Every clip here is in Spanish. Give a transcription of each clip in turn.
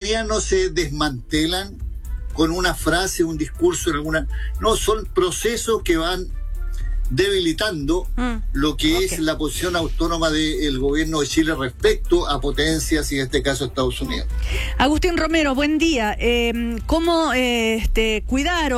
Unida no se desmantelan con una frase, un discurso, no, son procesos que van debilitando lo que es la posición autónoma del gobierno de Chile respecto a potencias y en este caso Estados Unidos. Agustín Romero, buen día. ¿Cómo cuidar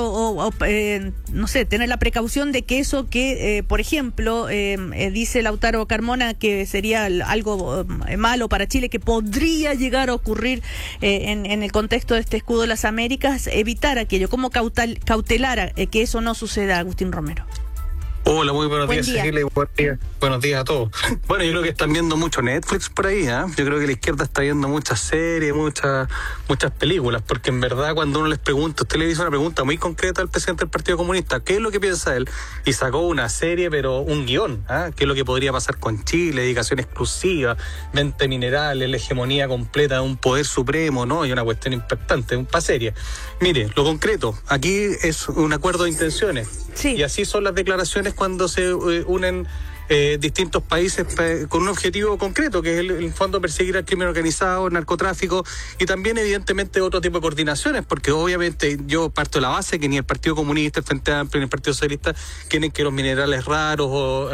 no sé, tener la precaución de que eso que, por ejemplo, dice Lautaro Carmona que sería algo malo para Chile, que podría llegar a ocurrir en el contexto de este escudo de las Américas, evitar aquello? ¿Cómo cautelar que eso no suceda, Agustín Romero? Hola, muy buenos días, Cecilia, y buenos días a todos. Bueno, yo creo que están viendo mucho Netflix por ahí, ¿eh? Yo creo que la izquierda está viendo muchas series, muchas películas, porque en verdad cuando uno les pregunta, usted le hizo una pregunta muy concreta al presidente del Partido Comunista, ¿qué es lo que piensa él? Y sacó una serie, pero un guión, ¿eh? ¿Qué es lo que podría pasar con Chile? Dedicación exclusiva, venta de minerales, la hegemonía completa de un poder supremo, ¿no? Y una cuestión impactante, un serie. Mire, lo concreto, aquí es un acuerdo de intenciones. Sí. Y así son las declaraciones cuando se unen distintos países con un objetivo concreto, que es el fondo perseguir al crimen organizado, el narcotráfico y también evidentemente otro tipo de coordinaciones, porque obviamente yo parto de la base que ni el Partido Comunista, el Frente Amplio ni el Partido Socialista quieren que los minerales raros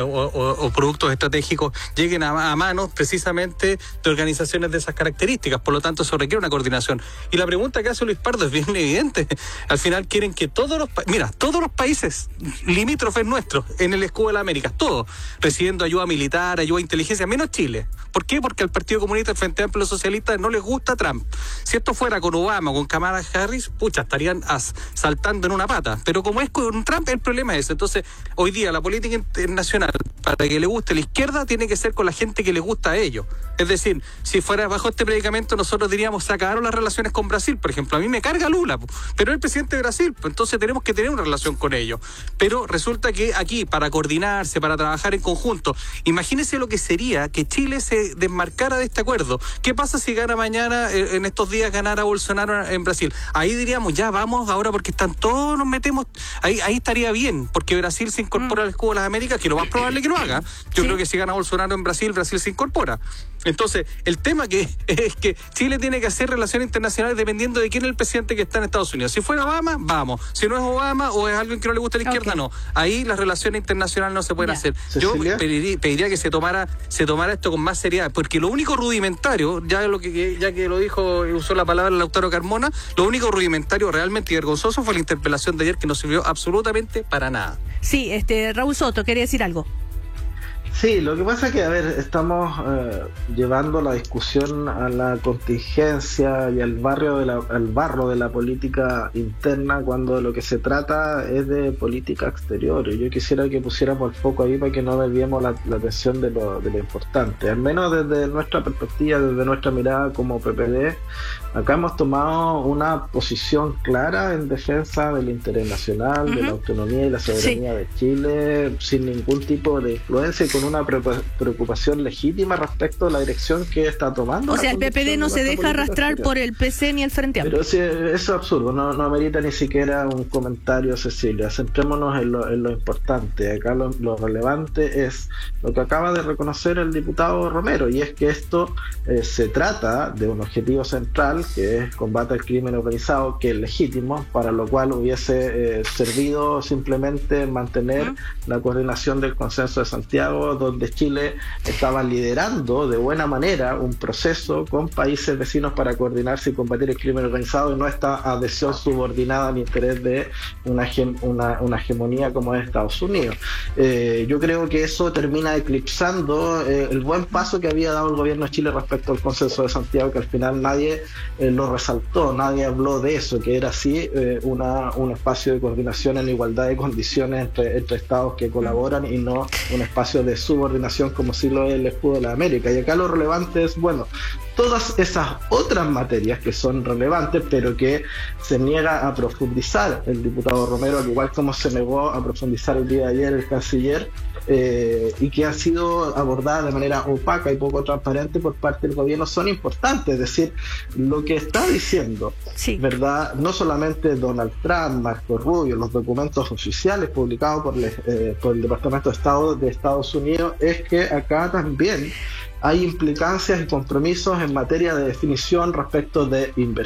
o productos estratégicos lleguen a manos precisamente de organizaciones de esas características, por lo tanto eso requiere una coordinación. Y la pregunta que hace Luis Pardo es bien evidente, al final quieren que todos los países limítrofes nuestros en el escudo de las Américas, todos, recibiendo ayuda militar, ayuda de inteligencia, menos Chile. ¿Por qué? Porque al Partido Comunista, el Frente Amplio, los socialistas no les gusta Trump. Si esto fuera con Obama, con Kamala Harris, estarían saltando en una pata. Pero como es con Trump, el problema es ese. Entonces, hoy día la política internacional, para que le guste a la izquierda, tiene que ser con la gente que le gusta a ellos. Es decir, si fuera bajo este predicamento, nosotros diríamos, se acabaron las relaciones con Brasil. Por ejemplo, a mí me carga Lula, pero es el presidente de Brasil, entonces tenemos que tener una relación con ellos. Pero resulta que aquí, para coordinarse, para trabajar en conjunto, imagínese lo que sería que Chile se desmarcara de este acuerdo. ¿Qué pasa si gana mañana, en estos días, ganara Bolsonaro en Brasil? Ahí diríamos, ya vamos ahora porque están todos, nos metemos, ahí estaría bien, porque Brasil se incorpora al escudo de las Américas, que lo más probable que lo haga. Yo creo que si gana Bolsonaro en Brasil, Brasil se incorpora. Entonces, el tema es que Chile tiene que hacer relaciones internacionales dependiendo de quién es el presidente que está en Estados Unidos. Si fuera Obama, vamos. Si no es Obama o es alguien que no le gusta a la izquierda, no. Ahí las relaciones internacionales no se pueden hacer. Yo pediría que se tomara esto con más seriedad, porque lo único rudimentario, ya que lo dijo, usó la palabra Lautaro Carmona, lo único rudimentario realmente vergonzoso fue la interpelación de ayer, que no sirvió absolutamente para nada. Sí, Raúl Soto, quería decir algo. Sí, lo que pasa es que, estamos llevando la discusión a la contingencia y al barro de la política interna, cuando de lo que se trata es de política exterior. Y yo quisiera que pusiéramos el foco ahí para que no desviemos la atención de lo importante. Al menos desde nuestra perspectiva, desde nuestra mirada como PPD, acá hemos tomado una posición clara en defensa del interés nacional, de la autonomía y la soberanía de Chile, sin ningún tipo de influencia y con una preocupación legítima respecto a la dirección que está tomando. O sea, el PPD no se deja arrastrar por el PC ni el Frente Amplio. Pero sí, eso es absurdo, no amerita ni siquiera un comentario, Cecilia. Centrémonos en lo importante. Acá lo relevante es lo que acaba de reconocer el diputado Romero, y es que esto se trata de un objetivo central, que es combate al crimen organizado, que es legítimo, para lo cual hubiese servido simplemente mantener la coordinación del Consenso de Santiago, donde Chile estaba liderando de buena manera un proceso con países vecinos para coordinarse y combatir el crimen organizado, y no esta adhesión subordinada al interés de una hegemonía como es Estados Unidos. Yo creo que eso termina eclipsando el buen paso que había dado el gobierno de Chile respecto al Consenso de Santiago, que al final nadie lo resaltó, nadie habló de eso, que era así un espacio de coordinación en igualdad de condiciones entre estados que colaboran, y no un espacio de subordinación como sí lo es el escudo de la América. Y acá lo relevante es, todas esas otras materias que son relevantes, pero que se niega a profundizar el diputado Romero, al igual como se negó a profundizar el día de ayer el canciller, y que han sido abordadas de manera opaca y poco transparente por parte del gobierno, son importantes. Es decir, lo que está diciendo, ¿verdad? No solamente Donald Trump, Marco Rubio, los documentos oficiales publicados por el Departamento de Estado de Estados Unidos, es que acá también hay implicancias y compromisos en materia de definición respecto de inversión